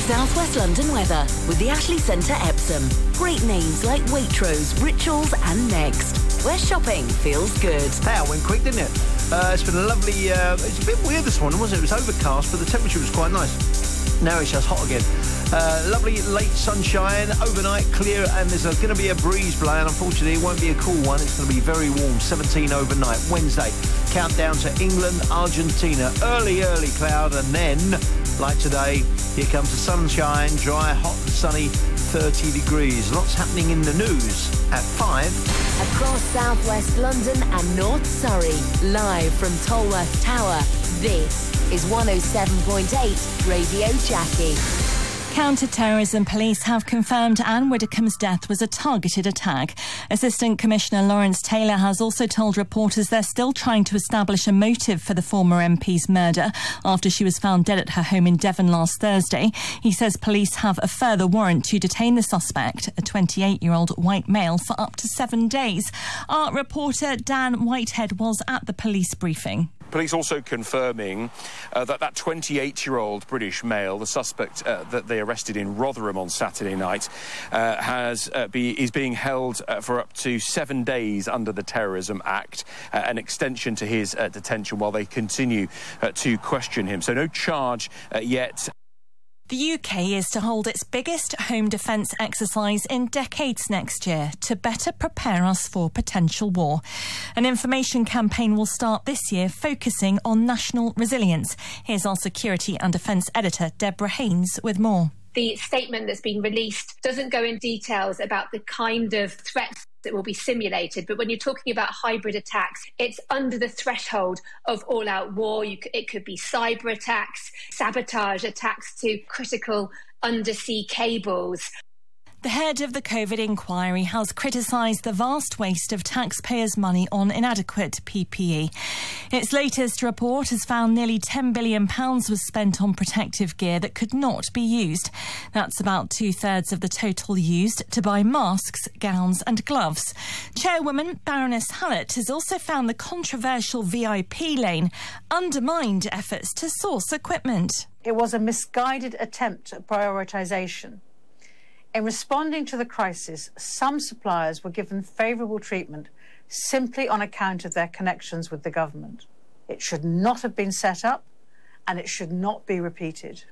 South West London weather with the Ashley Centre Epsom. Great names like Waitrose, Rituals and Next, where shopping feels good. Hey, it went quick, didn't it? It's been a lovely... it's a bit weird this morning, wasn't it? It was overcast, but the temperature was quite nice. Now it's just hot again. Lovely late sunshine, overnight clear, and there's going to be a breeze blowing. Unfortunately, it won't be a cool one. It's going to be very warm, 17 overnight. Wednesday, countdown to England, Argentina. Early cloud, and then, like today, here comes the sunshine, dry, hot and sunny, 30 degrees. Lots happening in the news at 5. Across South West London and North Surrey, live from Tolworth Tower, this is 107.8 Radio Jackie. Counter-terrorism police have confirmed Anne Widdecombe's death was a targeted attack. Assistant Commissioner Lawrence Taylor has also told reporters they're still trying to establish a motive for the former MP's murder after she was found dead at her home in Devon last Thursday. He says police have a further warrant to detain the suspect, a 28-year-old white male, for up to 7 days. Our reporter Dan Whitehead was at the police briefing. Police also confirming that 28-year-old British male, the suspect that they arrested in Rotherham on Saturday night, is being held for up to 7 days under the Terrorism Act, an extension to his detention while they continue to question him. So no charge yet. The UK is to hold its biggest home defence exercise in decades next year to better prepare us for potential war. An information campaign will start this year focusing on national resilience. Here's our security and defence editor, Deborah Haynes, with more. The statement that's been released doesn't go in details about the kind of threats that will be simulated. But when you're talking about hybrid attacks, it's under the threshold of all-out war. It could be cyber attacks, sabotage attacks to critical undersea cables. The head of the COVID inquiry has criticised the vast waste of taxpayers' money on inadequate PPE. Its latest report has found nearly £10 billion was spent on protective gear that could not be used. That's about 2/3 of the total used to buy masks, gowns and gloves. Chairwoman Baroness Hallett has also found the controversial VIP lane undermined efforts to source equipment. It was a misguided attempt at prioritisation. In responding to the crisis, some suppliers were given favourable treatment simply on account of their connections with the government. It should not have been set up, and it should not be repeated.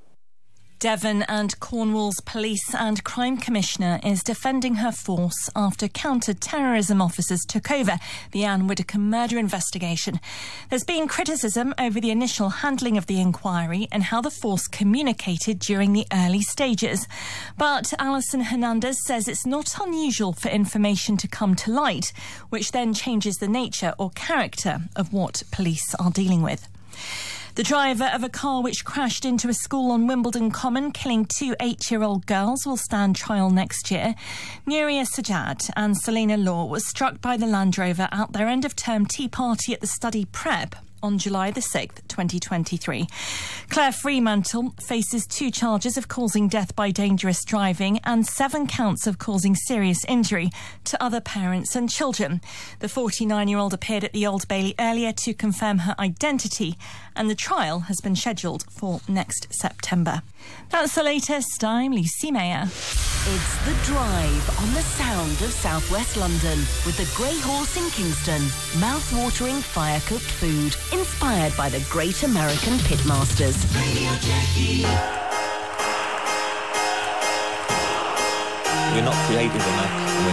Devon and Cornwall's Police and Crime Commissioner is defending her force after counter-terrorism officers took over the Anne Widdecombe murder investigation. There's been criticism over the initial handling of the inquiry and how the force communicated during the early stages. But Alison Hernandez says it's not unusual for information to come to light, which then changes the nature or character of what police are dealing with. The driver of a car which crashed into a school on Wimbledon Common, killing 2 8-year-old girls, will stand trial next year. Nuria Sajjad and Selena Law was struck by the Land Rover at their end-of-term tea party at the study Prep on July the 6th, 2023. Claire Fremantle faces 2 charges of causing death by dangerous driving and 7 counts of causing serious injury to other parents and children. The 49-year-old appeared at the Old Bailey earlier to confirm her identity, and the trial has been scheduled for next September. That's the latest. I'm Lucy Mayer. It's The Drive on the sound of South West London with the Grey Horse in Kingston. Mouth-watering fire-cooked food inspired by the great American pitmasters. Radio Jackie. We're not creative enough. We're